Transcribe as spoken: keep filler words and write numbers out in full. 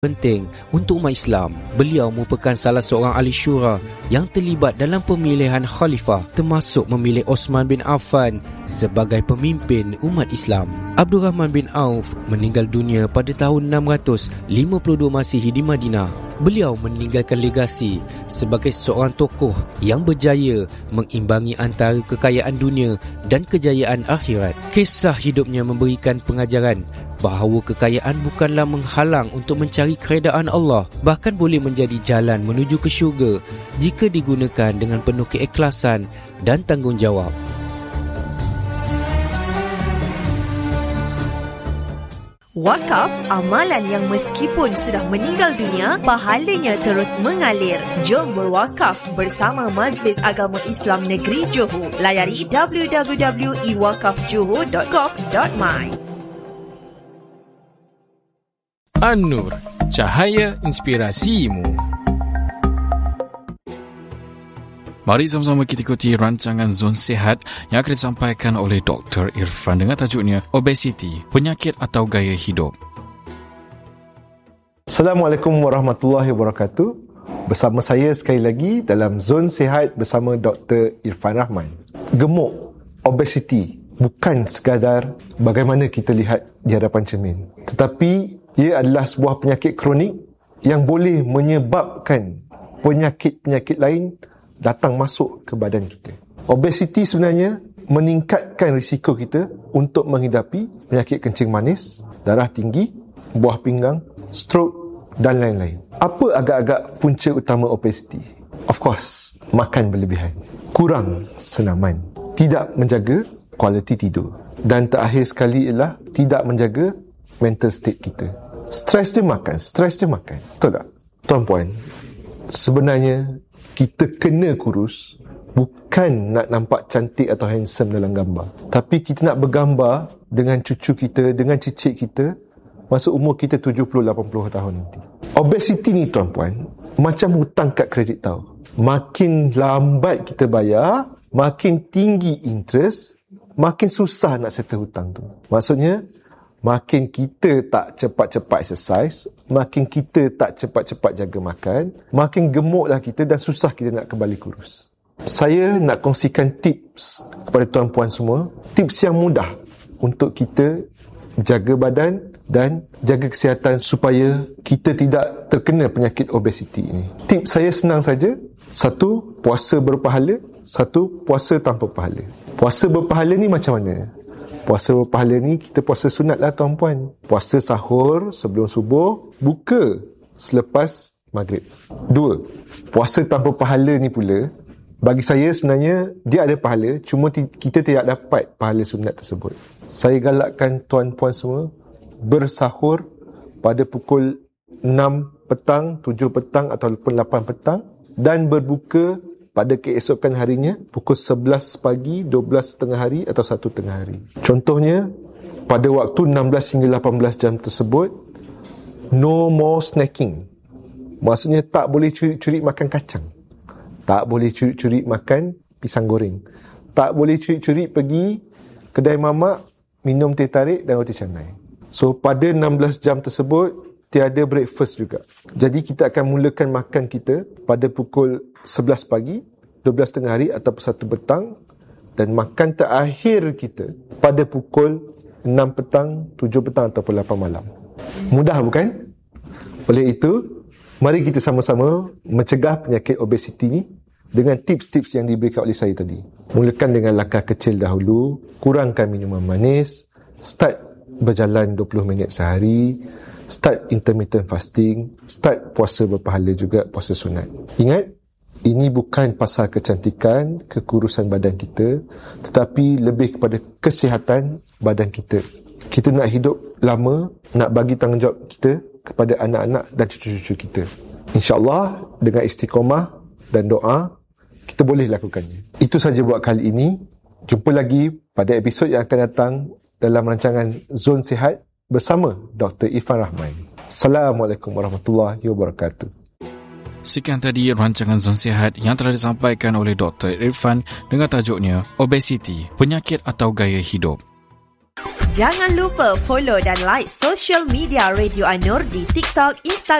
penting untuk umat Islam. Beliau merupakan salah seorang ahli syura yang terlibat dalam pemilihan khalifah, termasuk memilih Osman bin Affan sebagai pemimpin umat Islam. Abdul Rahman bin Auf meninggal dunia pada tahun enam ratus lima puluh dua Masihi di Madinah. Beliau meninggalkan legasi sebagai seorang tokoh yang berjaya mengimbangi antara kekayaan dunia dan kejayaan akhirat. Kisah hidupnya memberikan pengajaran bahawa kekayaan bukanlah menghalang untuk mencari keredaan Allah, bahkan boleh menjadi jalan menuju ke syurga jika digunakan dengan penuh keikhlasan dan tanggungjawab. Wakaf, amalan yang meskipun sudah meninggal dunia, pahalanya terus mengalir. Jom berwakaf bersama Majlis Agama Islam Negeri Johor. Layari w w w dot i wakaf johor dot gov dot my. An-Nur, cahaya inspirasimu. Mari sama-sama kita ikuti rancangan Zon Sihat yang akan disampaikan oleh Doktor Irfan dengan tajuknya Obesiti, Penyakit atau Gaya Hidup. Assalamualaikum warahmatullahi wabarakatuh. Bersama saya sekali lagi dalam Zon Sihat bersama Doktor Irfan Rahman. Gemuk, obesiti, bukan sekadar bagaimana kita lihat di hadapan cermin, tetapi ia adalah sebuah penyakit kronik yang boleh menyebabkan penyakit-penyakit lain datang masuk ke badan kita. Obesiti sebenarnya meningkatkan risiko kita untuk menghidapi penyakit kencing manis, darah tinggi, buah pinggang, stroke dan lain-lain. Apa agak-agak punca utama obesiti? Of course, makan berlebihan, kurang senaman, tidak menjaga kualiti tidur, dan terakhir sekali ialah tidak menjaga mental state kita. Stres dia makan, stres dia makan. Betul tak? Tuan-puan, sebenarnya kita kena kurus bukan nak nampak cantik atau handsome dalam gambar, tapi kita nak bergambar dengan cucu kita, dengan cicit kita masa umur kita tujuh puluh lapan puluh tahun nanti. Obesiti ni tuan-puan macam hutang kad kredit tau. Makin lambat kita bayar, makin tinggi interest, makin susah nak settle hutang tu. Maksudnya makin kita tak cepat-cepat exercise, makin kita tak cepat-cepat jaga makan, makin gemuklah kita dan susah kita nak kembali kurus. Saya nak kongsikan tips kepada tuan-puan semua, tips yang mudah untuk kita jaga badan dan jaga kesihatan supaya kita tidak terkena penyakit obesiti ini. Tips saya senang saja. Satu, puasa berpahala. Satu, puasa tanpa pahala. Puasa berpahala ni macam mana? Puasa berpahala ni kita puasa sunat lah tuan-puan. Puasa sahur sebelum subuh, buka selepas maghrib. Dua, puasa tanpa pahala ni pula, bagi saya sebenarnya dia ada pahala, cuma t- kita tidak dapat pahala sunat tersebut. Saya galakkan tuan-puan semua bersahur pada pukul enam petang, tujuh petang ataupun lapan petang dan berbuka pada keesokan harinya pukul sebelas pagi, dua belas tengah hari atau satu tengah hari. Contohnya, pada waktu enam belas hingga lapan belas jam tersebut, no more snacking. Maksudnya tak boleh curi-curi makan kacang. Tak boleh curi-curi makan pisang goreng. Tak boleh curi-curi pergi kedai mamak, minum teh tarik dan roti canai. So, pada enam belas jam tersebut, tiada breakfast juga. Jadi kita akan mulakan makan kita pada pukul sebelas pagi, dua belas tengah hari ataupun satu petang, dan makan terakhir kita pada pukul enam petang, tujuh petang ataupun lapan malam. Mudah bukan? Oleh itu, mari kita sama-sama mencegah penyakit obesiti ni dengan tips-tips yang diberikan oleh saya tadi. Mulakan dengan langkah kecil dahulu, kurangkan minuman manis, start berjalan dua puluh minit sehari, start intermittent fasting, start puasa berpahala juga, puasa sunat. Ingat, ini bukan pasal kecantikan, kekurusan badan kita, tetapi lebih kepada kesihatan badan kita. Kita nak hidup lama, nak bagi tanggungjawab kita kepada anak-anak dan cucu-cucu kita. InsyaAllah, dengan istiqamah dan doa, kita boleh lakukannya. Itu saja buat kali ini. Jumpa lagi pada episod yang akan datang dalam rancangan Zon Sihat bersama Doktor Irfan Rahman. Assalamualaikum warahmatullahi wabarakatuh. Sekian tadi rancangan Zon Sihat yang telah disampaikan oleh Doktor Irfan dengan tajuknya Obesiti, Penyakit atau Gaya Hidup. Jangan lupa follow dan like social media Radio Anur di TikTok, Instagram